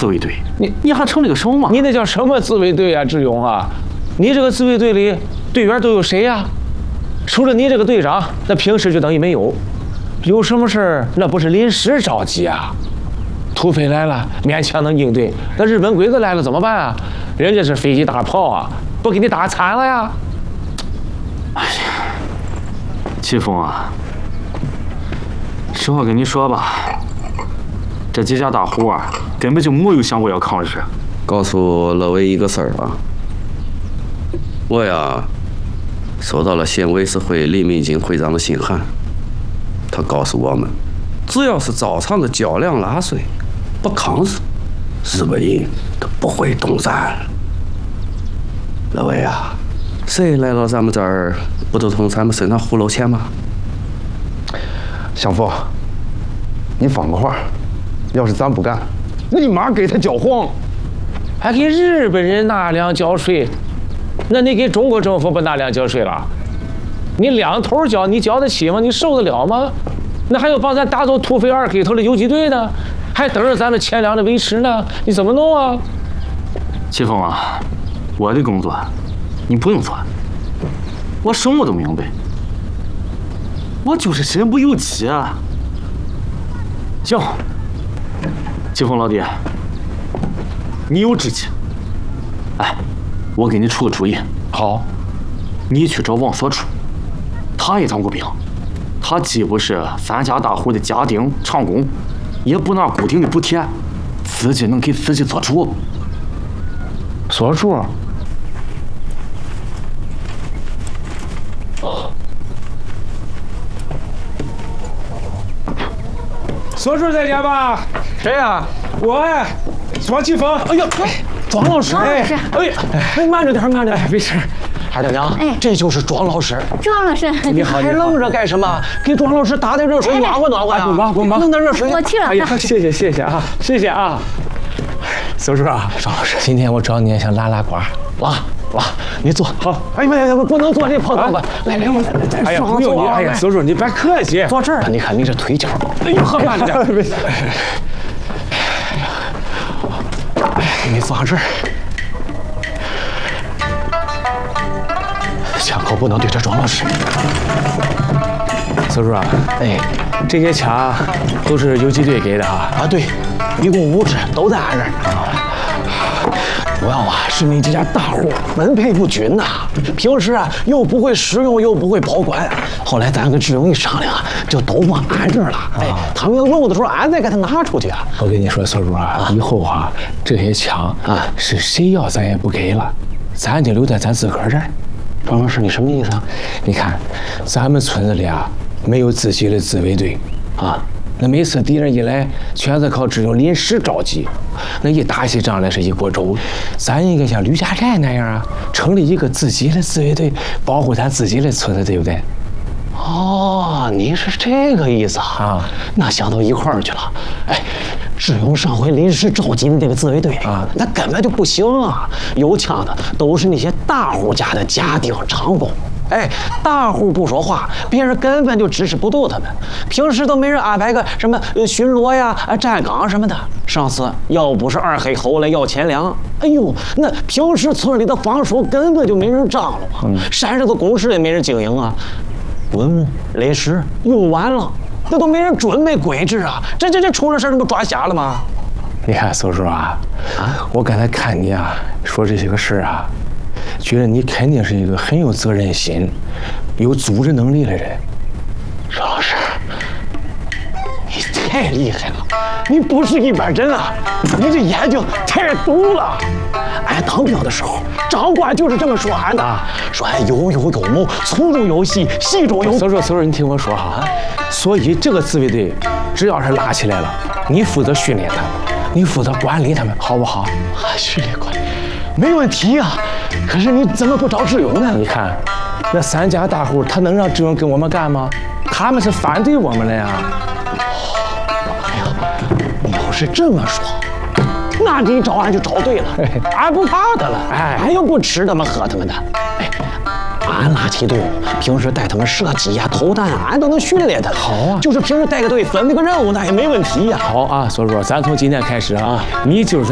自卫队，你还成了个什么嘛？ 你那叫什么自卫队啊，志勇啊？你这个自卫队里队员都有谁呀？除了你这个队长，那平时就等于没有。有什么事儿那不是临时召集啊？土匪来了勉强能应对，那日本鬼子来了怎么办啊？人家是飞机大炮啊，不给你打惨了呀！ 哎呀，季风啊，实话跟你说吧，这几家大户啊，根本就没有想过要抗日。 告诉老魏一个事儿啊，我呀收到了县卫士会李明金会长的信函，他告诉我们，只要是照常的缴粮纳税，不抗日，日本人都不会动咱。老魏啊，谁来到咱们这儿，不都从咱们身上胡捞钱吗？ 相父，你放个话，要是咱不干，立马给他搅黄。 还给日本人纳粮缴税，那你给中国政府不纳粮缴税了？你两头缴，你缴得起吗？你受得了吗？那还要帮咱打走土匪2黑头的游击队呢，还等着咱们钱粮的维持呢，你怎么弄啊？ 季风啊，我的工作你不用做，我什么都明白，我就是身不由己啊。行，季风老弟，你有志气，哎，我给你出个主意。 好， 你去找王所处，他也当过兵，他既不是3家大户的家丁长工，也不拿固定的补贴，自己能给自己做主。 所处。所处在家吧？谁呀？我呀，庄启峰。哎呀，庄老师。哎，慢着点，慢着点，没事。海大娘，这就是庄老师。 庄老师， 你好， 还愣着干什么？给庄老师打点热水，暖和暖和呀。 不忙， 弄点热水。我去了。 哎呀，谢谢啊，谢谢啊。所处啊，庄老师，今天我找你想拉呱，拉，你坐。好。哎呀，不能坐这泡凳子。来，哎呀，不用你，哎呀，所处你别客气，坐这儿。你看你这腿脚，哎呦，喝慢着点。你坐这儿。枪口不能对着庄老师。所处啊，这些枪都是游击队给的啊。 啊，对，一共5支，都在俺这儿。主要啊是你这家大户分配不均呐，平时啊又不会使用又不会保管。后来咱跟志勇一商量啊，就都往俺这儿了。他们要用的时候，俺再给他拿出去啊。 我跟你说，所主啊，以后啊这些枪啊是谁要咱也不给了，咱就留在咱自个儿这儿。 庄老师，你什么意思啊？ 你看，咱们村子里啊没有自己的自卫队啊。那每次敌人一来，全是靠这种临时召集。那一打起仗来是一锅粥。咱应该像吕家寨那样啊，成立一个自己的自卫队，保护咱自己的村子，对不对？ 哦，你是这个意思啊？那想到一块儿去了。志勇上回临时召集的那个自卫队啊，那根本就不行啊！有枪的都是那些大户家的家丁长工。大户不说话，别人根本就支持不动他们。平时都没人安排个什么巡逻呀、站岗什么的。上次要不是2黑头来要钱粮，哎呦，那平时村里的防守根本就没人张罗啊，山上的工事也没人经营啊，文物累石用完了，那都没人准备规制啊！这出了事儿，那不抓瞎了吗？ 你看，所主啊，我刚才看你啊说这些个事儿啊，觉得你肯定是一个很有责任心、有组织能力的人。 邵老师，你太厉害了，你不是一般人啊！你这眼睛太毒了。俺当兵的时候，长官就是这么说俺的，说俺有勇有谋，粗中有细，细中有。 所主，你听我说哈，所以这个自卫队只要是拉起来了，你负责训练他们，你负责管理他们，好不好？ 训练管理没问题啊。可是你怎么不找志勇呢？ 你看，那3家大户，他能让志勇跟我们干吗？他们是反对我们的呀。 哎呀，你要是这么说，那你找俺就找对了，俺不怕他了，俺又不吃他们喝他们的，俺拉起队伍，平时带他们射击呀、投弹啊，俺都能训练他。 好啊， 就是平时带个队分那个任务，那也没问题呀。 好啊，所以说咱从今天开始啊，你就是